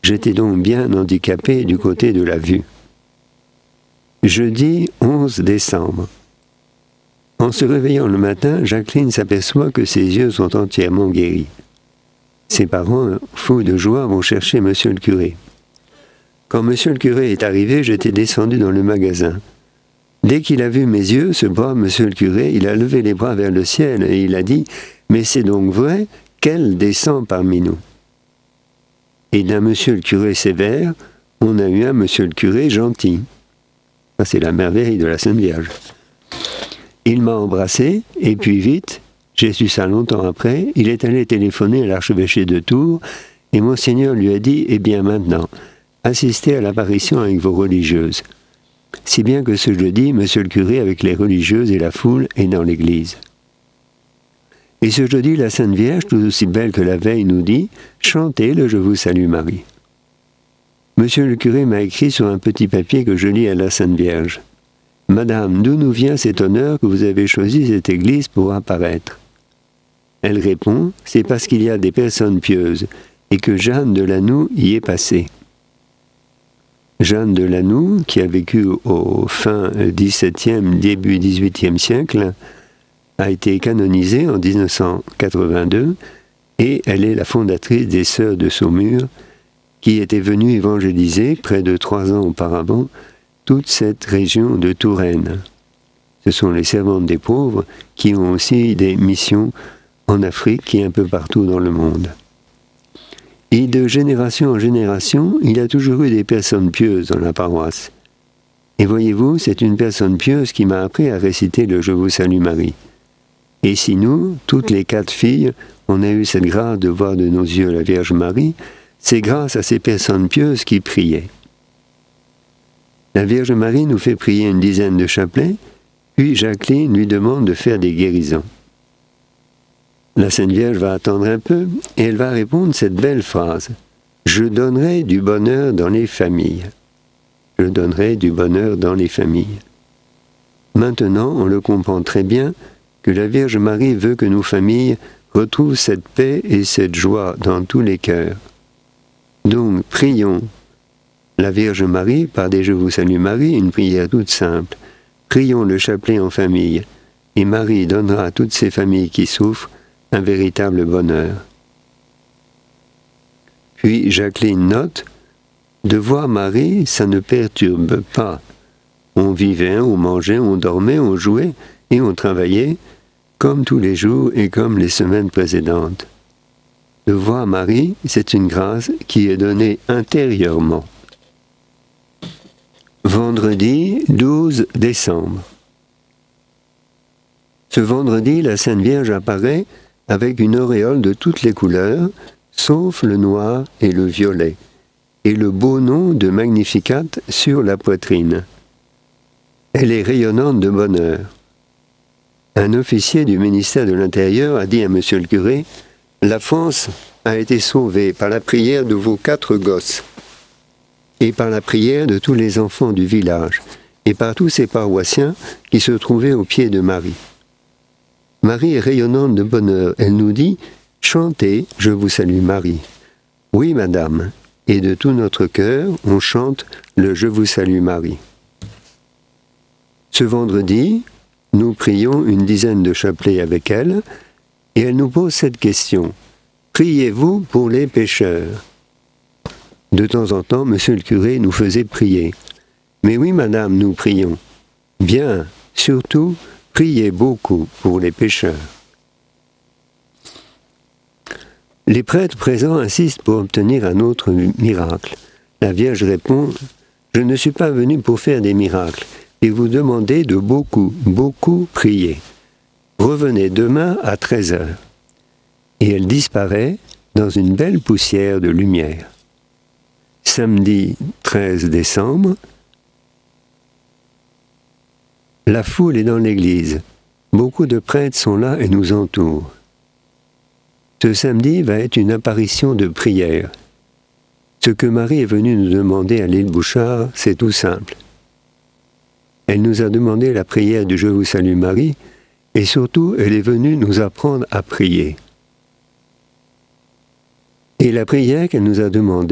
J'étais donc bien handicapé du côté de la vue. Jeudi 11 décembre. En se réveillant le matin, Jacqueline s'aperçoit que ses yeux sont entièrement guéris. Ses parents, fous de joie, vont chercher monsieur le curé. Quand monsieur le curé est arrivé, j'étais descendu dans le magasin. Dès qu'il a vu mes yeux, ce brave monsieur le curé, il a levé les bras vers le ciel et il a dit « Mais c'est donc vrai qu'elle descend parmi nous ?» Et d'un monsieur le curé sévère, on a eu un monsieur le curé gentil. Ça, c'est la merveille de la Sainte Vierge. Il m'a embrassé, et puis vite, j'ai su ça longtemps après, il est allé téléphoner à l'archevêché de Tours, et Monseigneur lui a dit « Eh bien maintenant, assistez à l'apparition avec vos religieuses. » Si bien que ce jeudi, monsieur le curé, avec les religieuses et la foule, est dans l'église. Et ce jeudi, la Sainte Vierge, tout aussi belle que la veille, nous dit « Chantez le Je vous salue Marie ». Monsieur le curé m'a écrit sur un petit papier que je lis à la Sainte Vierge. « Madame, d'où nous vient cet honneur que vous avez choisi cette église pour apparaître ?» Elle répond « C'est parce qu'il y a des personnes pieuses et que Jeanne de Lanoux y est passée. » Jeanne de Lanoux, qui a vécu au fin XVIIe, début XVIIIe siècle, a été canonisée en 1982 et elle est la fondatrice des Sœurs de Saumur qui étaient venues évangéliser près de 3 ans auparavant toute cette région de Touraine. Ce sont les servantes des pauvres qui ont aussi des missions en Afrique et un peu partout dans le monde. Et de génération en génération, il y a toujours eu des personnes pieuses dans la paroisse. Et voyez-vous, c'est une personne pieuse qui m'a appris à réciter le « Je vous salue Marie ». Et si nous, toutes les 4 filles, on a eu cette grâce de voir de nos yeux la Vierge Marie, c'est grâce à ces personnes pieuses qui priaient. La Vierge Marie nous fait prier une dizaine de chapelets, puis Jacqueline lui demande de faire des guérisons. La Sainte Vierge va attendre un peu et elle va répondre cette belle phrase « Je donnerai du bonheur dans les familles. Je donnerai du bonheur dans les familles. » Maintenant, on le comprend très bien que la Vierge Marie veut que nos familles retrouvent cette paix et cette joie dans tous les cœurs. Donc, prions la Vierge Marie par des « Je vous salue Marie », une prière toute simple. Prions le chapelet en famille et Marie donnera à toutes ces familles qui souffrent un véritable bonheur. Puis Jacqueline note, de voir Marie, ça ne perturbe pas. On vivait, on mangeait, on dormait, on jouait et on travaillait, comme tous les jours et comme les semaines précédentes. De voir Marie, c'est une grâce qui est donnée intérieurement. Vendredi 12 décembre. Ce vendredi, la Sainte Vierge apparaît avec une auréole de toutes les couleurs, sauf le noir et le violet, et le beau nom de Magnificat sur la poitrine. Elle est rayonnante de bonheur. Un officier du ministère de l'Intérieur a dit à monsieur le curé « La France a été sauvée par la prière de vos 4 gosses, et par la prière de tous les enfants du village, et par tous ces paroissiens qui se trouvaient au pied de Marie. » Marie est rayonnante de bonheur. Elle nous dit « Chantez, je vous salue Marie. » Oui, madame. Et de tout notre cœur, on chante le « Je vous salue Marie ». Ce vendredi, nous prions une dizaine de chapelets avec elle, et elle nous pose cette question. Priez-vous pour les pécheurs? De temps en temps, monsieur le curé nous faisait prier. Mais oui, madame, nous prions. Bien, surtout, priez beaucoup pour les pécheurs. Les prêtres présents insistent pour obtenir un autre miracle. La Vierge répond « Je ne suis pas venu pour faire des miracles, et vous demandez de beaucoup, beaucoup prier. Revenez demain à 13h. » Et elle disparaît dans une belle poussière de lumière. Samedi 13 décembre, la foule est dans l'église. Beaucoup de prêtres sont là et nous entourent. Ce samedi va être une apparition de prière. Ce que Marie est venue nous demander à l'île Bouchard, c'est tout simple. Elle nous a demandé la prière du « Je vous salue Marie » et surtout, elle est venue nous apprendre à prier. Et la prière qu'elle nous a demandée,